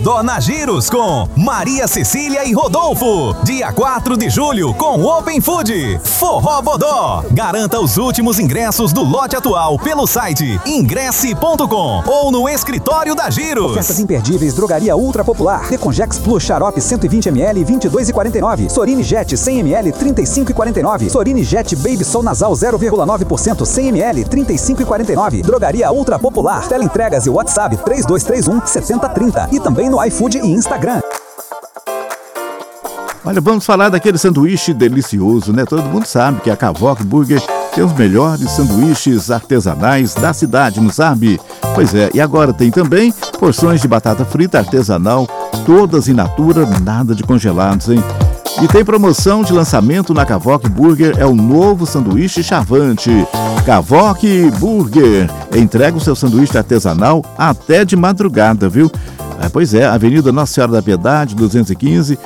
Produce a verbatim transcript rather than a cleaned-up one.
Dona Giros com Maria Cecília e Rodolfo. Dia quatro de julho com Open Food. Forró Bodó. Garanta os últimos ingressos do lote atual pelo site ingresse ponto com ou no escritório da Giros. Ofertas imperdíveis. Drogaria Ultra Popular. Deconjex Plus Xarope cento e vinte mililitros vinte e dois reais e quarenta e nove centavos. Sorine Jet cem mililitros trinta e cinco reais e quarenta e nove centavos. Sorine Jet Baby Sol Nasal zero vírgula nove por cento cem mililitros trinta e cinco reais e quarenta e nove centavos. Drogaria Ultra Popular. Teleentregas e WhatsApp três dois três um sete zero três zero. E também no iFood e Instagram. Olha, vamos falar daquele sanduíche delicioso, né? Todo mundo sabe que a Cavoc Burger tem os melhores sanduíches artesanais da cidade, não sabe? Pois é, e agora tem também porções de batata frita artesanal, todas in natura, nada de congelados, hein? E tem promoção de lançamento na Cavoc Burger, é o novo sanduíche chavante. Cavoc Burger, entrega o seu sanduíche artesanal até de madrugada, viu? Ah, pois é, Avenida Nossa Senhora da Piedade, duzentos e quinze,